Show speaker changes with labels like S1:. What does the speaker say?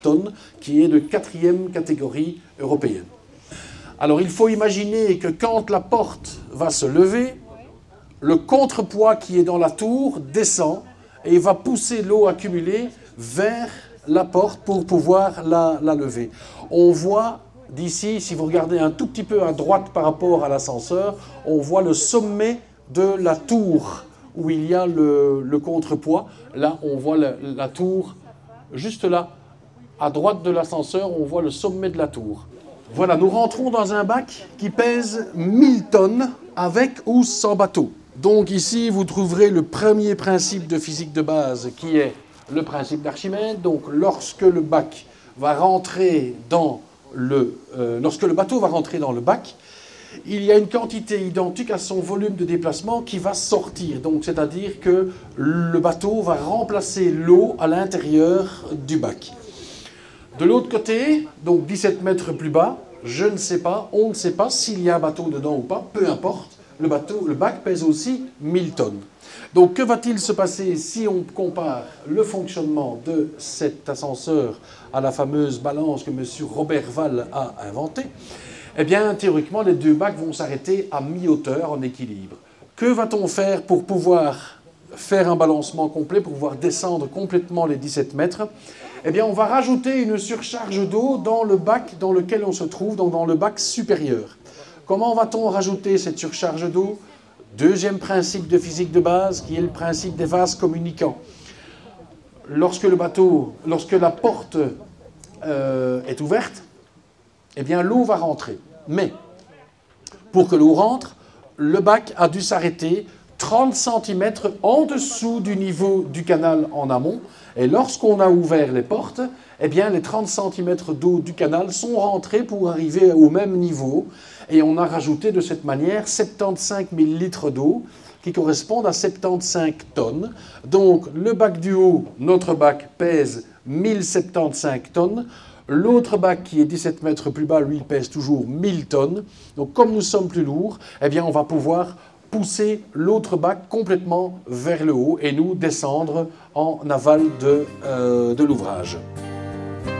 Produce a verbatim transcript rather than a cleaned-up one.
S1: tonnes, qui est de quatrième catégorie européenne. Alors il faut imaginer que quand la porte va se lever, le contrepoids qui est dans la tour descend et va pousser l'eau accumulée vers la porte pour pouvoir la, la lever. On voit d'ici, si vous regardez un tout petit peu à droite par rapport à l'ascenseur, on voit le sommet de la tour où il y a le, le contrepoids. Là, on voit la, la tour juste là. À droite de l'ascenseur, on voit le sommet de la tour. Voilà, nous rentrons dans un bac qui pèse mille tonnes avec ou sans bateau. Donc ici, vous trouverez le premier principe de physique de base qui est le principe d'Archimède. Donc lorsque le bac va rentrer dans le, euh, lorsque le bateau va rentrer dans le bac, il y a une quantité identique à son volume de déplacement qui va sortir. Donc c'est-à-dire que le bateau va remplacer l'eau à l'intérieur du bac. De l'autre côté, donc dix-sept mètres plus bas, je ne sais pas, on ne sait pas s'il y a un bateau dedans ou pas, peu importe, le, bateau, le bac pèse aussi mille tonnes. Donc que va-t-il se passer si on compare le fonctionnement de cet ascenseur à la fameuse balance que M. Robert Val a inventée? Eh bien, théoriquement, les deux bacs vont s'arrêter à mi-hauteur en équilibre. Que va-t-on faire pour pouvoir faire un balancement complet, pour pouvoir descendre complètement les dix-sept mètres? Eh bien, on va rajouter une surcharge d'eau dans le bac dans lequel on se trouve, donc dans le bac supérieur. Comment va-t-on rajouter cette surcharge d'eau? Deuxième principe de physique de base, qui est le principe des vases communicants. Lorsque le bateau, lorsque la porte euh, est ouverte, eh bien, l'eau va rentrer. Mais, pour que l'eau rentre, le bac a dû s'arrêter trente centimètres en dessous du niveau du canal en amont. Et lorsqu'on a ouvert les portes, eh bien, les trente centimètres d'eau du canal sont rentrés pour arriver au même niveau. Et on a rajouté de cette manière soixante-quinze mille litres d'eau qui correspondent à soixante-quinze tonnes. Donc, le bac du haut, notre bac, pèse mille soixante-quinze tonnes. L'autre bac, qui est dix-sept mètres plus bas, lui, pèse toujours mille tonnes. Donc, comme nous sommes plus lourds, eh bien, on va pouvoir pousser l'autre bac complètement vers le haut et nous descendre en aval de, euh, de l'ouvrage.